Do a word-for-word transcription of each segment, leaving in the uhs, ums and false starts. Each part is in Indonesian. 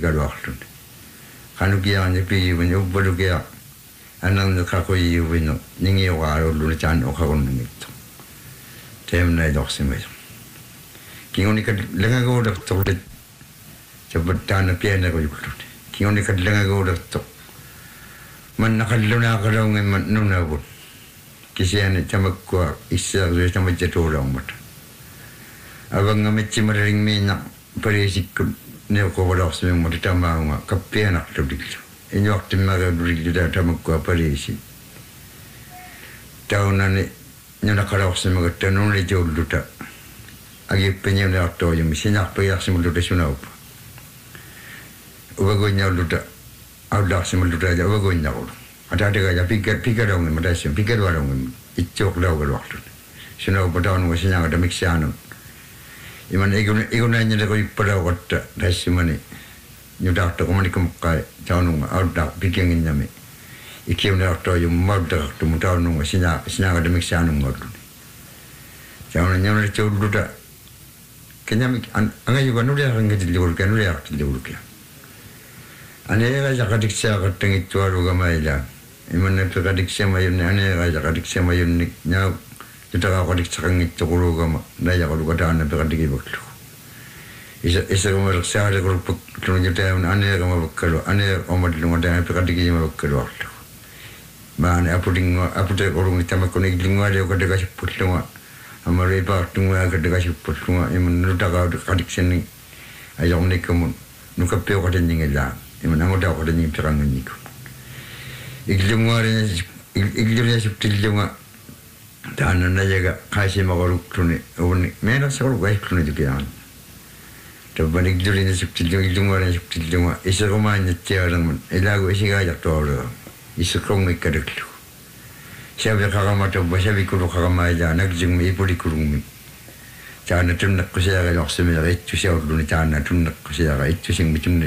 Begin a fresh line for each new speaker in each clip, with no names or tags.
galuarlun kanukiaani piivun ubbalukia annan kakoyiuvinu ningiuqaalulluni taan uqarunningittu teemnai dorsimaju kingonika langaguulertorlit sabattaana pianeruyulluni kingonika langaguulertor mannaqallunaaqalaungimmat nunavut kisiani tamakkua issaarui tamajjatuulaummat avangamitsimalaringmiina pariisikkut neuqovalorsimimmat tamaunga kappianarlulillu inuartimmaruululillu tamakkua pariisi taunani nunaqalorsimagat nunlituulluta agippiñuneartoojumi sinarpiarsimulluta sunaupa uvaguinnaulluta aullarsimulluta uvaguinnarulu ataatega pika pikaraungi matasim pikarualungi itsuuqlaugaluarluni sunaupa taununga sinangata miksiaanun iman ikun ikunannyale ko ippalauqatta tassimani nyutaartoqumanikumukkai taununga aulta pikinginnami ikiuneartoojum maultaqartumu taununga sina sinangata miksiaanungolluni tauna nyamnatuulluta kenyami angayuga nuliaqangatilluulka nuliaqtilluulka anega jaqatiksiaqattangittualuga imanna peqatiksiamayunni anega jaqatiksiamayunni naa tutaqaqatiksaqangittuqulugama najaqaluga taanna peqatikivaklu isa isagumaleqsaalequluppak tunujutaamna anegama vakkalu anega omadlunga taana peqatikijima vakkaluarlu maani aputingua apute qulungi tamakkuni illingualiuqatakasippullunga amare paartunga kadakasippullunga iman nutaqaqatiksani ayornikamun nukappeuqatannyingilla iman angutauqatannying peqanganniku illunguarina illuniasiptillunga taana najaga qaasimaqaluktuni uvni meenarsaqaluqaikluni tukiaan tabban illulinasiptillunga illunguarinasiptillunga isaqumaannatsiaarangman ilaagu isigaajaqtualuga isaqongikkadaklu sabi qaqamatabba savikulu qaqamaajaa nakjingmi ipulikulungmi taana tunnaqqusiyaqalorsimila ittusiorluni taana tunnaqqusiyaqaa ittusingmi tunne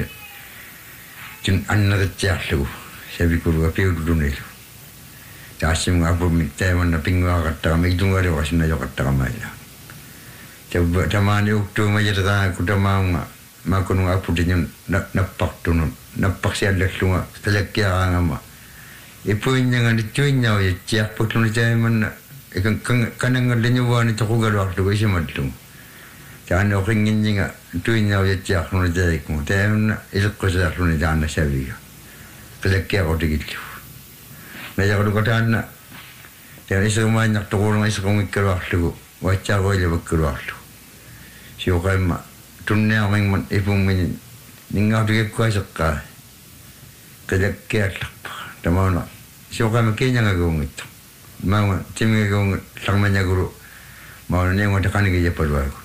tun anneritsiarlugu savikuluga piullunilu taassimga apummi taimanna pinguaqattaqama illungualiuqasinna joqattaqamaila tabba tamaani uktuumajitaa kutamaunga makununga aputinyun nappaqtunun nappaqsiallallunga talakkiaqaangama ipuinnangani tuinnau yattiarputluni taimanna ikan kanangallinyuwaani toqugaluarlugu isimallugu taana oqinginninga tuinnau yattiarluni taikmu taimanna ileqqusiarluni taana saviga qalakkiaqotigillu najaqaluga taana taana isaqumaañartoqulunga isaqungikkaluarlugu waatsaaqoilivakkaluarlugu siuqaimma tunniaqmingman ipummini ningautigekkuaseqqaa qalakkiallarpa tamauna siuqaima kiiñangagungittu maunga timigagunga laqmañaguru mauna niunga taqanigiyapaluagu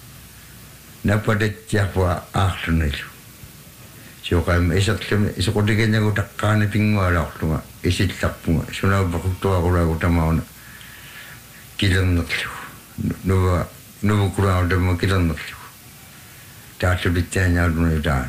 nappatattiarpua aarlunilu siuqaima isaqlumi isuqutigiñagu taqqaani pingualaarlunga isitlarpunga sunaupaquttuaqulagu tamauna kilernerlugu nuva nuvukulaartamma kilernerlugu taallulittiañaaluna taan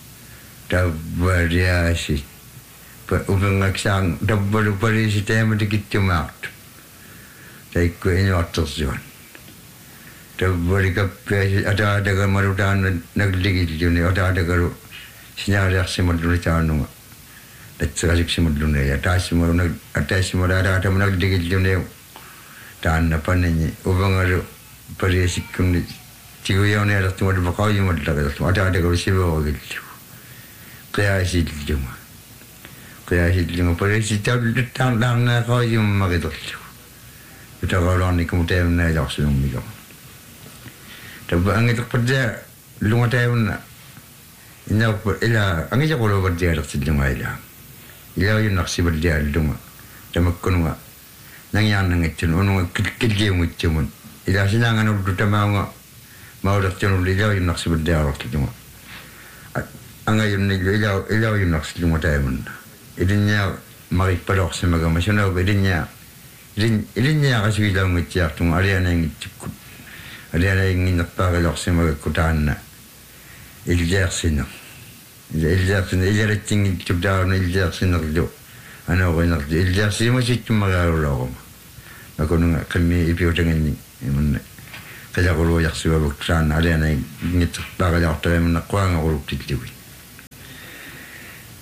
tabbariaasi upengaksaan dabbalu parisi teematikittumaartu taikku inuartersuan dabbali kappiasi ataatagalu taanna nagligilluni ataatagalu sinaaliarsimalluni taanunga tatsaqasiksimalluni ja taassimalu ataassimalu ataatama nagligilluni taanna pananyi upengalu parisikkunni tiguyaunialertumalu paqauyumallaqilertu ataatagalu sivoogillu qiyaasillunga qiyaasillunga parisitaallutaan laarnaaqauyummaqitorlu utaqaluarnikum taimnailarsunummiga tabba angilerpatia lunga taimna inaupa ila angijaquluvartialertillunga ila ilauyunnarsivalliallunga tamakkununga nangiaannangitsun ununga killiungitsumun ila sinanganullu tamaunga maulertunullu ilauyunnarsivallialertillunga angayunnillu ila ilauyunnartillunga taimunna ilinnya marippalorsimagama sunaupa ilinnya ilinnya qasuilaungitsiartunga alianaingitsukkut alianainginnerpaaqilorsimagakku taanna illiarsina illiarsina ilarattingittuk taaruna illiarsinerlu anoqinerlu illiarsimasittummagaaluloruma makununga qimmi ipiutanganni imunna qalaqulujarsuavuk taanna alianaingitterpaaqilortarimunna quangaquluktillugi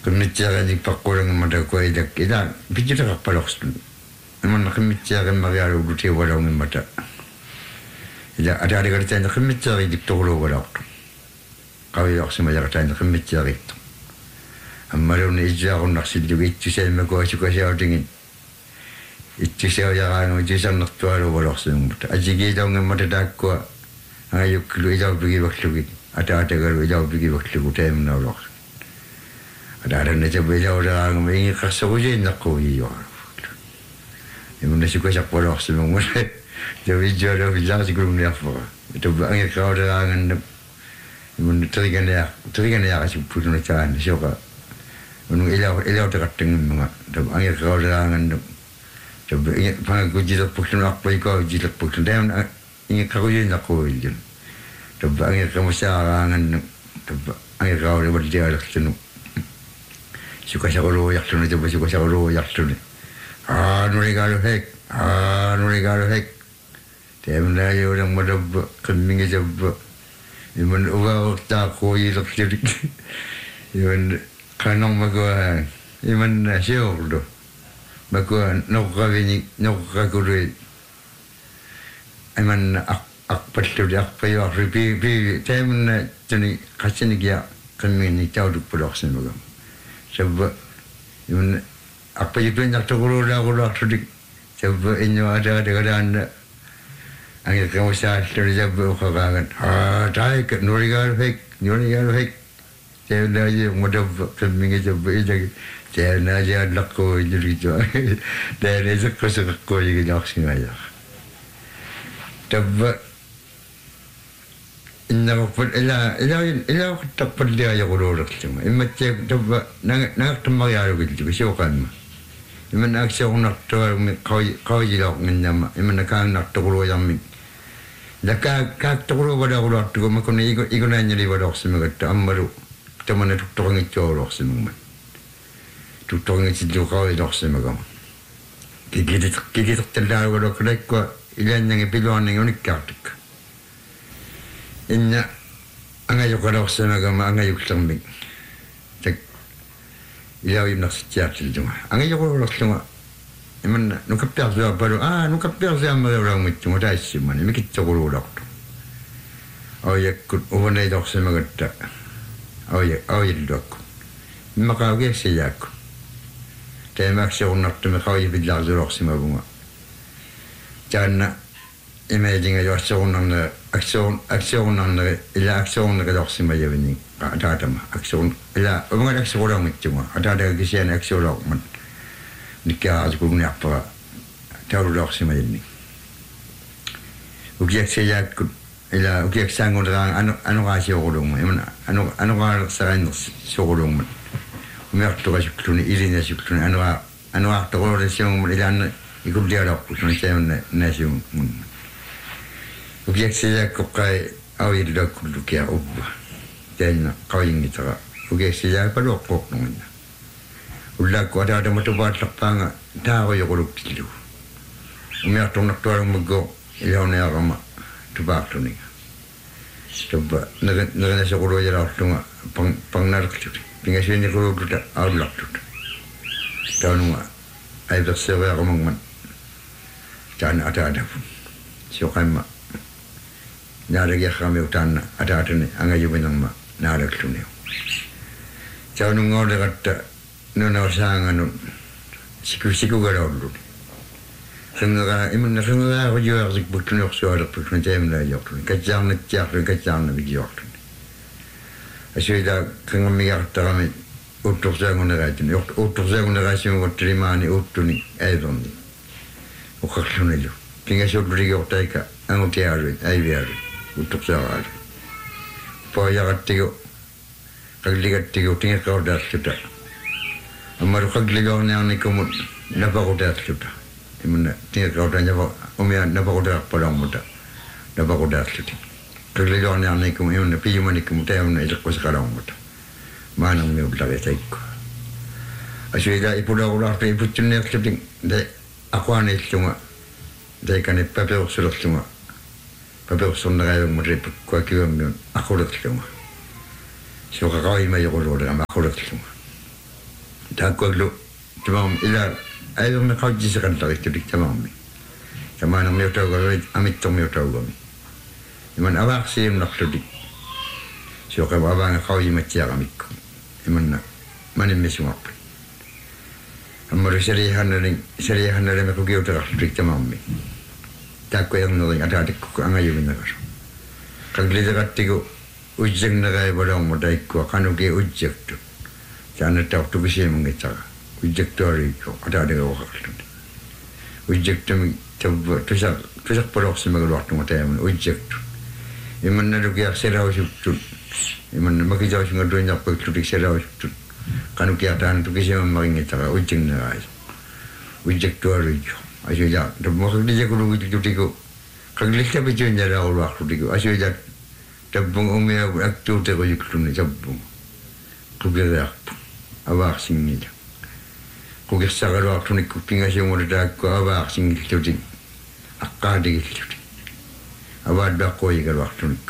qimmitsiaqanik paqqulangimata kuaitak ila pititaqarpalorstun imanna qimmitsiaqimmaqialuulutiuvalungimmata ila ataaliqalitaani qimmitsiaqiitik toquluugalaqtu qaviorsimajaqtaani qimmitsiaqiittu аммалуни ижжаагуннарсиллуги итсусаиммаку асукасиаутингит итсусаujaraangu итсусарнертуалувалорсууммута асигиилаунгаммата тааккуа ааюкклу илаупигиверлугит атаатагалу илаупигиверлугу таимнаулор атааранна табилаулараангама ингиққарсорусииннаққугиюара имунна сукасарпалорсумунгма тавиджооло виллаарсикулумниарфора табба ангиққаулараанганнап имунна триганеа триганеарасуппутунатаанна сиоқа Unung ilau ilau dekat dengan mga, tapi angin kau jangan, tapi pang aku jilat pukul apa ikau jilat pukul, dan angin kau jadi nak kau jadi, tapi angin kau masarangan, tapi angin kau lebat dia lek senu, suka sakulu yak senu, tapi suka sakulu yak senu, ah nuri kalau hek, ah nuri kalau hek, tapi mana je orang madab kemingin jab, iman uga tak kau jilat jadi, iman kanong magwa iman na siyordo magwa nokavini nokakuri iman ak akpatlu ak payo ripi pi temen tuni kasinigia kamini tawdu production magam sabba iman akpayo tuin naktoguru la guru aktudik sabba inyo ada ada kadan angin kamu sa tuli sabba ukagangan ah tai ke nurigal hek nurigal hek Saya nak je mudah kami kerja berijak. Saya nak je lakko jadi tu. Dan itu kau kau jadi nak singgah. Tapi inna pun ila ila ila tak perlu ya guru rakcuma. Imma cek tapi nak nak tempat yang begitu siapa? Imma nak siapa nak tu kau kau jadi nak menyama. Imma nak nak tu guru yang min. Laka kak tu guru pada guru tu kau macam ni ikut ikut nanya di pada semua kata amaru. Teman itu tukang itu orang semua, tukang itu juga orang semua. Kiki kiki terlalu orang kerek ko ilan yang piluan yang unik kartuk. Inna angay yung orang semua kama angay yung sambing. Tak ilaw yung naksitiyak sila. Angay yung orang semua. Iman nukapir siya baru ah nukapir siya mga orang itu muda sih man. Ini kita orang orang tu. Oh ya kut ubanay orang semua kata. Oh ya, oh ya dok. Maka aku siapa aku. Tapi maksud nak tu mereka itu bilang jorok semua bunga. Jangan imagine aja action nanda, action action nanda, ila action nanda jorok semua je begini. Ada ada mah action, ila bunga action orang itu mah. Ada ada kesian action orang man. Nikah aku punya apa? Tahu jorok semua ini. Ujian siapa aku. Ila ukiak sanggup orang anu anu kasih orang mana anu anu kalau sekarang seorang mana, mereka tu kasih kluni ini kasih kluni anu anu aktor orang siang ila anu ikut dia dak kluni saya mana nasi mana, ukiak saya kau kai awal dak kluni kia ubah, jadi kau yang itu lah, ukiak saya pada kok mana, ulah kau ada ada macam buat lapang, dah kau yang kau lupa, mereka tu nak tu orang mego ila orang agama. Tubak tu ni, coba nak nak nasi guru je lah tu ngah pang pangnar tu, tinggal sini guru tu tak awal tu, tahu ngah, ayat sewa agama man, jangan ada ada pun, siapa mak, nara dia kami utan ada ada ni, anggai juga nama nara tu ni, tahu ngah orang kata, nuna usaha nganu, siku siku kalau tu. Sengara, iman sengara aku jual sik bukan yok suara bukan jam lah yok tu. Kacang nak cak, kacang nak biji yok tu. Asyik dah kengam miak terami utuk saya guna kaji ni. Utuk saya guna kaji mau terima ni utuk ni aidon ni. Ukak tu ni jo. Tinggal suruh beri yok taika, angut tiaru, air biar, utuk saya ada. Paya katigo, kagli katigo tinggal kau dah sudah. Amaru kagli kau ni ang ni kumut, napa kau dah sudah. Mana tinggal kau tanya apa, umia napa kau dah padang muda, napa kau dah sedih. Kerja ni anak kau, mana pergi mana kau muda, mana itu kau sekarang muda. Mana umia berlari taikku. Asyik dah ibu dah ulah tu ibu cina sedih. Dah aku ane cuma, dah kan ibu paper surat cuma, paper surat yang muda kau kira mian, aku dah cuma. So kau ini macam kau dah, aku dah cuma. takwaglo tamam ila ayo me khawji sa kan tarik tudik tamam mi tamana mi tawago amit to mi tawago mi iman awak sim nak tudik so ka baba nga khawji ma tiya amik iman na manim mi sumap amaro seri hanare seri hanare me ko giota tudik tamam mi takko yang no ada dik ko angayo mi nagar kagle jagatigo ujjeng nagai bodong modai ko kanu ge ujjek tu jana tak tu bisi mengecak ujjek tu hari ko ada ada waktu ujjek tu tu tusak tusak porok sebagai waktu mata yang ujjek tu iman nado ge serau tu iman magi jauh singa do nyak tu dik serau tu kanu ge ada tu bisi mengecak ujjeng nagai ujjek tu hari ko asyik ja tu mesti dia ko ujjek tu tiko kagle tapi jangan jara waktu tiko asyik ja tabung umia aktu te ko yukun tabung ko gera awak singi ko gesa garo aktu ni ko pinga se mo da ko awak singi tuti akade gitu awak da ko yi garo aktu ni ko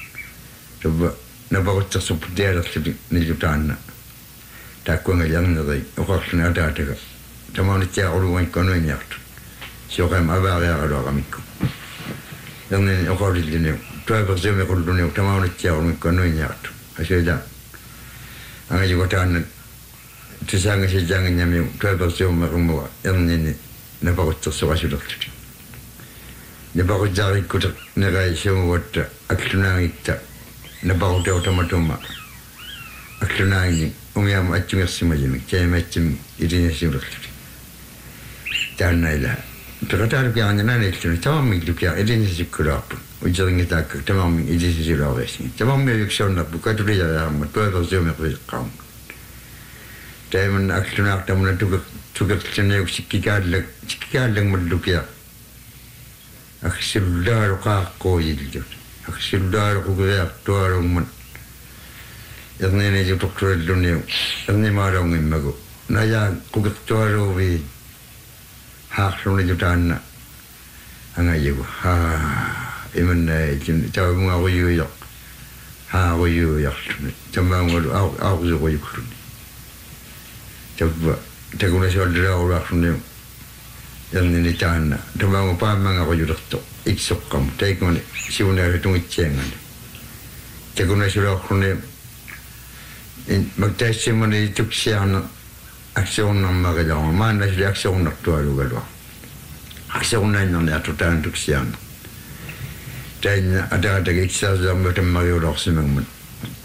to na ba ko tsu pudera tuti ni jutana ta ko ngang na dai ko ko na da ta ga tamani tia olu wan ko no nyaktu so kam awak ya garo amiko yang ni ko ri ni tuai bersama kalau dunia utama orang ciao orang kononya tu, asyik dah. Angin juga tan, tisang asyik jangan nyamuk tuai bersama rumah yang ni nampak utus suara sudah tu. Nampak jari kuda negai semua tu, akhirnya kita nampak udah otomatis. Akhirnya ini, umia macam semua jenis, cai macam ini semua tu. Jangan lah. Terkadang yang anda nak itu, tamam itu kaya ini sekurang. Ujung kita tamam ini sekurang sih. Tamam itu seorang bukan tu dia yang betul betul mereka kaum. Tapi man akhirnya kita mana tu tu kerana sikikar leg sikikar leg merdeka. Akhirnya ruka koi itu. Akhirnya ruka tu orang man. Yang ni je doktor dunia. Yang ni marah orang mago. Naya kuka tu orang we. Hak rumah jutaan na, angai yo, ha, iman na, jauh mga ko yo yo, ha ko yo yo, jambang ko, aw aw ko yo yo, jauh, tagu na siya dala ko rak rumah, yang ni jutaan na, jambang ko pa mga ko yo rakto, iksok kam, tayo ko na, siya na itong itsengan, tagu na siya rak rumah, magtasi mo na itok siya na. Aksyon ng mga gawang mana sila aksyon ng tuwa lugar. Aksyon na yun na tutaan tuksyan. Dahil ada-ada iksa sa mga mayurok sa mga mga.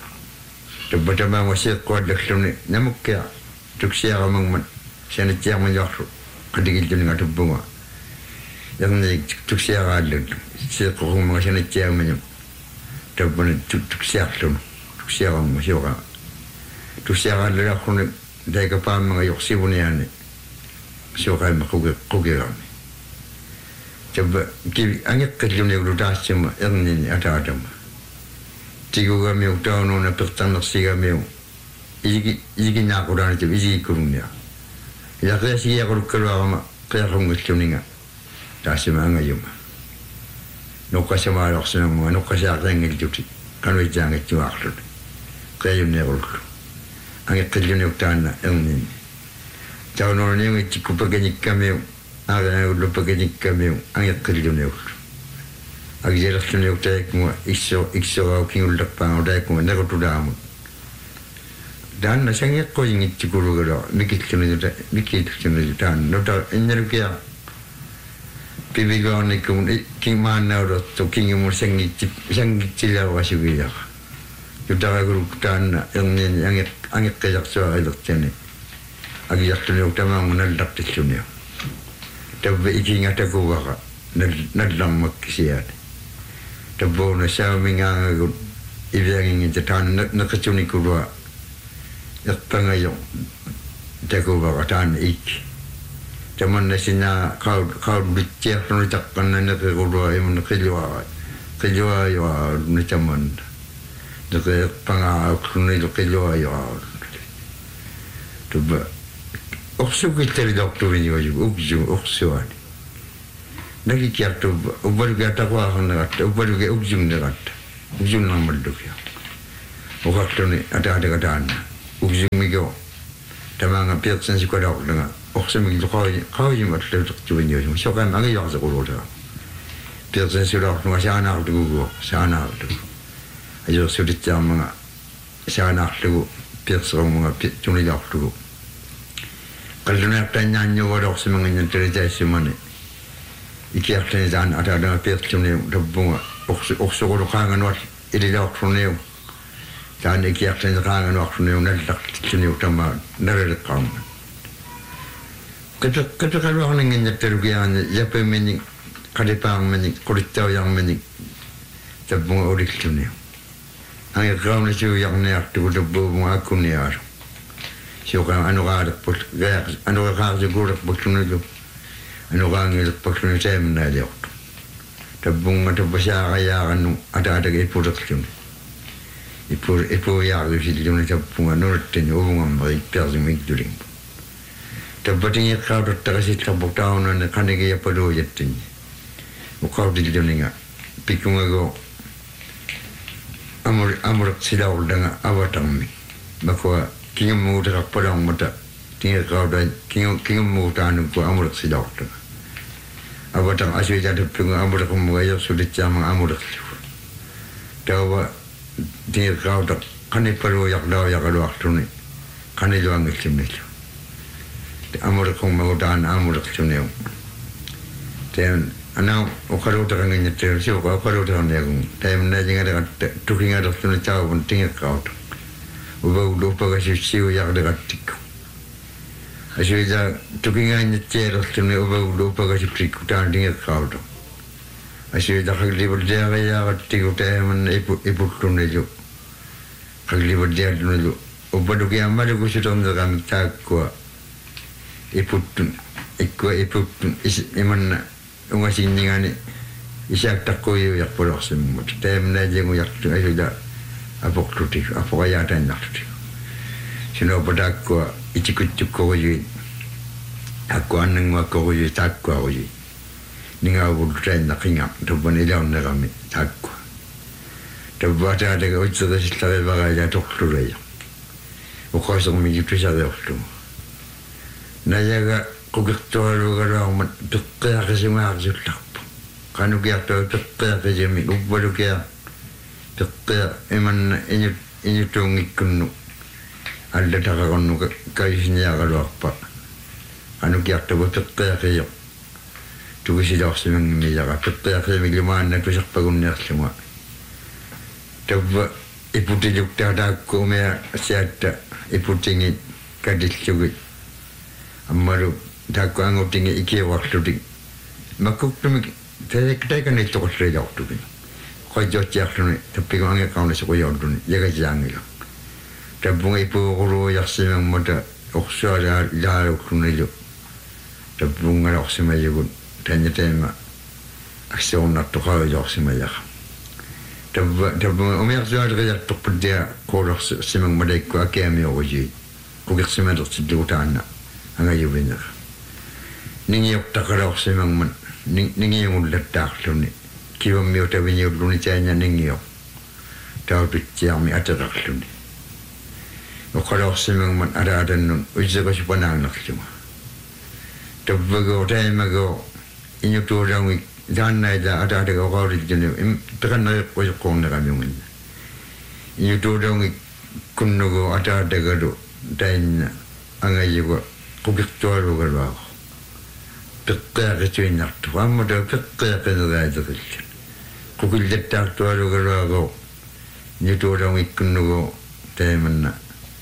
Tapos mga masya ko at laksyon ni namuk kaya tuksya ka mga mga. Siya na tiyak mga yakro. Kadigil yun nga tubunga. Yang na tuksya ka at laksyon. Siya ko kung mga siya na tiyak mga. Tapos na tuksya ka. Tuksya ka mga siya ka. Tuksya ka at laksyon. Dahil kapag mga yoksibo niya ni siya kayo makugiram. Saba, angit ka yun yung lutas siya ma, yung nini at adam. Tigo kami yung tao nung napirtanak siya kami yung izigi na ako rin ito, izigi kurung niya. Ila kaya siya ako kalwa kama, kaya kong gusto niya. Dahil siya mga ngayon ma. Nuka siya malak siya ng mga, nuka siya akong ngilituti. Kano ito ang ito aklo. Kaya yun niya ako. Ang ikalyo niyo tana ang nini. Tao noon niyo iti kupaganik kami yung aga na ulo paganik kami yung ang ikalyo niyo. Ang ikalyo niyo tayo kung iso iso ako kinulak pa ang tayo kung nakutuda mo. Dan na siyang ako yung iti kuro garo. Mikit ko niyo tayo. Mikit ko niyo tayo. No tayo. Inyaro kaya pibigaw ni kung king mana uro to king mo siyang iti siyang iti lawa kasi biyak. Yung tayo kuro tana yung nini ang ikalyo angit kayak soal itu ni, agi yak tu ni utama menal dapat tu ni. Tapi iki ngata ko waka, nad nadlang makisiat. Tapi na siya mingang aku, ibang ingin jatan nak nak kacuni ko ba, yak pangayo, tako waka tan ik. Jaman na siya kau kau bicek nu takkan na nak ko ba iman kiliwa, kiliwa yo na jaman. Deke panga kuni lo kilo ayo. Tu ba. Oksu kiteri doktor ni wajib ukju oksu ani. Nagi kiat tu ubar gata ko akan nagat, ubar ge ukju nagat. Ukju nang malduk ya. Okak tu ni ada ada kata ana. Ukju migo. tamanga pietsen sikolorlunga orsimig loqoi qaujimallutaqtuinniusum soqam angiyorsequlula pietsen sikolorlunga saanaarlugu saanaarlugu ajorsulitsaarmanga saanaarlugu pietserumunga tunilarlugu qalluneertannaannyuvolorsimanganyan tulitaissimani ikiartani saan ataadanga pietsuni tabbunga orsuquluqaanganuat ililaorluniu saan ikiartani qaanganuarluniu nallaqtitsuniu tamma nareleqqaarma qita qitaqaluarninginnattalugiaani yapimini qalipaarmani qulittaujarmani tabbunga ulilluniu angiqqaunasuujarniartugu tabbuumunga akkunniaalu siuqaan anuqaaleqput gaaq anuqaaqsukuuleqputlunulu anuqaangileqputlunu taamnaaliortu tabbunga tabbasaaqayaaqannu ataataga ipuleqluni ipu ipuyaarlusilluni tabbunga nulettani uvungammeri persimigdulimpu tabbatingiqqautottarasitlarpurtaunanne qanigiyapaluujattani uqautilluniga pikkungago amul amuleqsilaurlanga avatarmi makua kingammuuteqarpalaarmata tingiqqauta kingammuutaanukku amuleqsilaurlanga avatar asuitatappunga amuleqummuga ayorsulitsaamanga amuleqlugu tawa tingiqqauta qanippaluujaqlaujaqaluarluni qaniluangillumnilu amuleqummagutaan amuleqluniu ten ana uqaluutaqanginnattalu siuqa uqaluutaqarniagun taimnaajingaleqatta tukingalerluni taavun tingiqqauta uvauluupagasussiujaqleqattikku asuita tukingaannatsialerluni uvauluupagasuppikku taan tingiqqauta asuita qaglivalliaqayaaqattiku taamanna ipu ipullunilu qaglivalliallunilu uppalukiammalukusutorneqamik taakkua iputtun ikkua iputtun imanna ungasinningaani isaaqtaqquyujarpulorsimmut taamnaajinguyartu asuita apoqtutik apoqayaataannartutik sinopatakkua itikuttukkoruyui akkuannanguakkoruyui taakkuaruyui ningaavulutainnaqiga tuppan ilaunnerami taakkua tappataataga utseqisillarivaraya torlulaya uqasermigippisariorlugu nayaga quqirtualugaluarmat peqqiaqisimaarsullarpu qanukiartua peqqiaqisimi uppalukia peqqia imanna inut inutuungikkunnu allataqaqornu kaisiniaqaluarpa qanukiartuva peqqiaqiyo tukusilaorsimangimiyaqa peqqiaqimiglumaanna tusarpagunniarlunga tavva iputiluktaataakku umea siatta iputingi kadillugit ammalu taakku angutingi ikiuarlutik makkuktumik taikaniittoqulluilaortukin qajjottiarluni tappigu angeqqaunasuquyorduni yagasiaangila tabbunga ipuuquluujarsimangmata orsualaa ilaaluqlunilu tabbungalaorsimajugun tanyateema aksiornartoqaujorsimajaqa tabba tabbunga umiarsualeriartorputtia quulorsimangmalaikku akiamiorujii quqirsimalertillugutaanna angajuvinaqa ningiortaqalaorsimangman ningiungullattaarluni kivammiu taviniulluni taanya ningio taupitsiarmi ateqarluni uqalaorsimangman alaatannun uiseqasupanaannerlunga tabbagoo taimagoo inutuulaungi taannaita ataataga uqaulilluni peqannariqquiqquurneramiunginna inutuulaungi kunnugoo ataatagalu tainna angayuga quqirtualugaluaqo peqqaaqituinnartu ammata peqqaaqineraaiterill quqillattaartualugaluaqo inutuulaungikkunnugo taimanna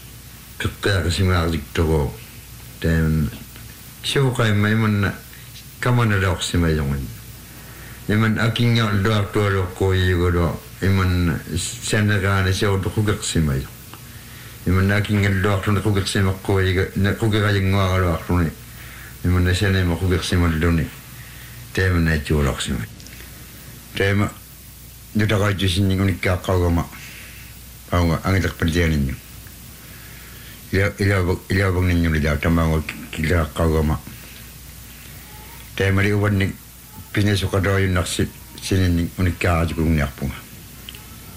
peqqaaqisimaarliktogo taimanna siuqaimma imanna kamanalaorsimajongan iman akingaluartualoqquyigulu imanna saneraana siortu quqersimajo imanna akingalluarluni quqersimaqquyig quqerajinguaraluarluni imanna sanema quqersimalluni taimanna ittuulorsiма taima nutaqaajjusinningunikkaaqqaugama paunga angiteqpalitianinnu ila ila ila bangninnyulila tamaango kilaqqaugama taimari uvannik pinesuqaloyunnarsi sininni unikkaarajukunniarpunga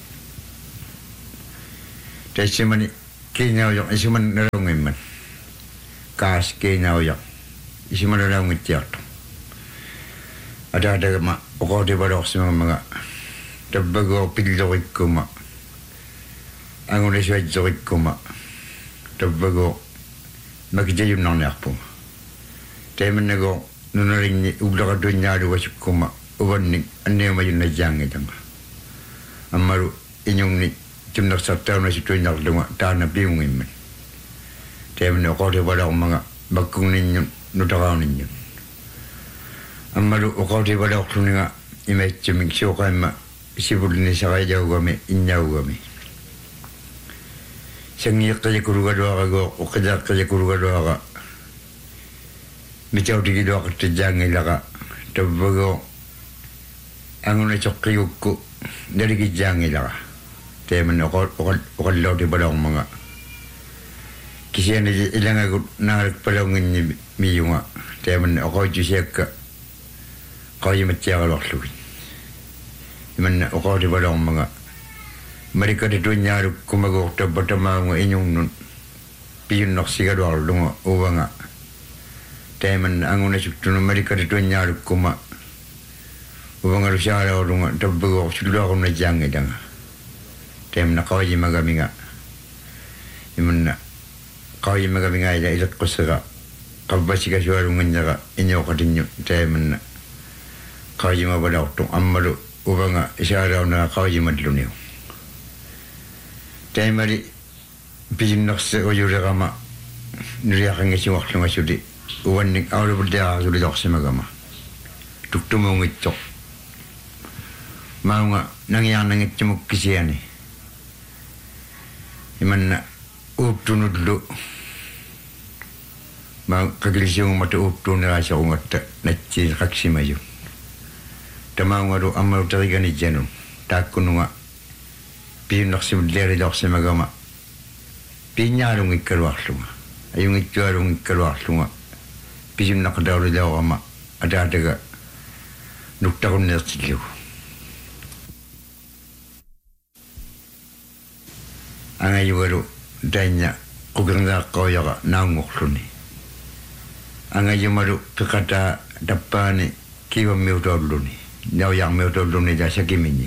taissimani kiinaujoq isuman nalungimman kaaskeenauja isimalalaungittiartu ataatagama oqortivalorsimammaga tabbaguo pillorikkuma angulisuatsorikkuma tabbaguo makitayunnarniarpunga teemannago nunarinni ullaqatunnaalugassukkuma uvannik anniumayunnajaangitanga ammaru inyungni tumnersartaunasuttuinnarlunga taana piungimman teemanna oqortivalormaga bakkunninnun nutaqauninnun ammalu oqortivalorluniga imaitsumik suuqaimma sivulni saqajaugami innaugami sangiiqqajakulugaluaqago oqijaaqqajakulugaluaqa mitautikilluaqattajaangilaqa tavvago anguna soqqigukku naligijjaangilaqa teemanna oqallautivaloormaga kisiani ilangagut naarak palunginni miyunga teemanna oqoitusiakka qayimatsiaqalorlugin imanna oqortivalormaga marikatitunnaalukkumaguortabbatamaunga inyungnun piyunnersigaluarlunga uvanga teemanna angunasuktunu marikatitunnaalukkuma uvangalusaalaorlunga tabbaguor sulluaqunnajaangitanga teemanna qawajimagamiga imanna qawajimagamiga ila ileqqussaga qabbasiga-sualungannaqa inyoqatinnu teemanna qawajimavalaortu ammalu uvanga isaalaunnaqa qawajimalluniu teemali piyunnersa uyuleqama nuliaqanngisuarlungasuli uvannik aulupulliaqasuliorsimagama tuktumuungitsoq maunga nangiarnangitsumuk kisiani imanna uuptunullu ma qakilisiungumata uuptuuneraasiqungatta natsiil qaksimayu tamaungalu ammalu teriganijjanun taakkununga piyunnersimulliariloorsimagama piinnaalungikkaluarlunga ajungittualungikkaluarlunga pisunnaqataululiaorama ataataga nuktaqunneertillugu angayugalu tainna qukerngaaqquuyaqa naungorluni angayumalu piqataa tappaani kiivammiutolluni naujarmiutolluni la sakimini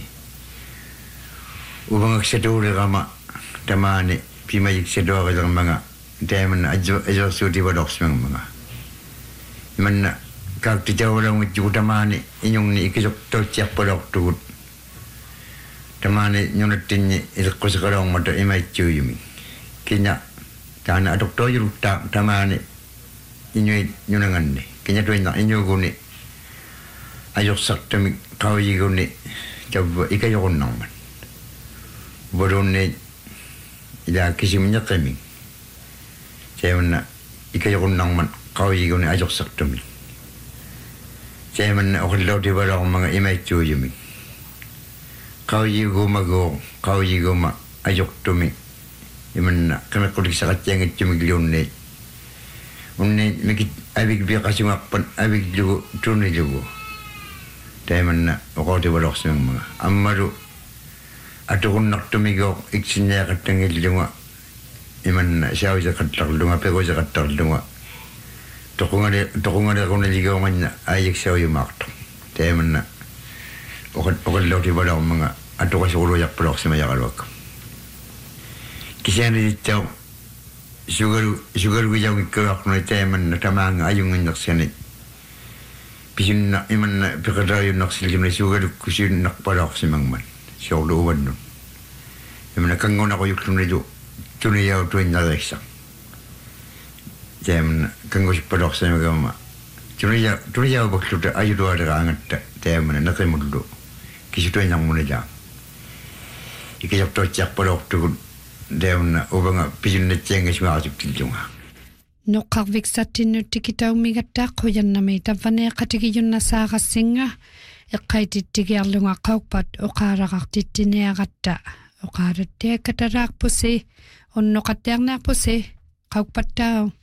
uvangaksetuuliqama tamaani pimayiksetuarilermanga teemanna ajersuutivalorsimangmanga imanna kaaktitauvalungitsugu tamaani inyungni ikisortoitsiarpalortugut tamaani nyunattinni ileqqusaqaloormata imaitsuuyumi kinya taana atortoojulutta tamaani inyui nyunanganni kinyatuinna inyuguni ajorsartami qawjiguni tavva ikajorunnarman volunne ila kisimneqimi teemanna ikajorunnarman qawjiguni ajorsartumi teemanna oqillautivaloormaga imaitsuuyumi qawjigumago qawjiguma ajortumi imanna qimeqquliksaqattiangitsumikliunni unni mikit avik biqasungaqpan aviklugu tunilugu teemanna oqortivalorsimangmaga ammalu atuqunnartumigo iksinniaqattangillunga imanna saawisiqattarlunga pequsiqattarlunga toqungale toqungalequnaligoonganna aayiksaujumaartu teemanna oqallautivaloormaga atuqasuqulujarpalorsimajaqaluakka kisianitittau sugaru sugarugijaugikkaluarluna teemanna tamaanga ajunginnersani pisunna imanna piqataajunnersilguna sugalukkusiunnarpalorsimangman siorlu uvannun imanna kangunaquyuklunilu tuniyautuinnariksa teemanna kangusippalorsimagama tuniya tuniyauvakluta ajulualeraangatta teemanna neqimullu kisituinnarmunilaa ikijortoitsiarpalortugut teemanna uvanga pisunnatsiangasmaarasuktillunga
noqqarviksattinnuttikitaumigatta quyannami tavvaneeqatigiyunna saaqassinga eqqaitittigiarlunga qauqpat oqaaraqartittiniaqatta oqaarattiakkataraarpusi unnoqattiarnaarpusi qauqpattao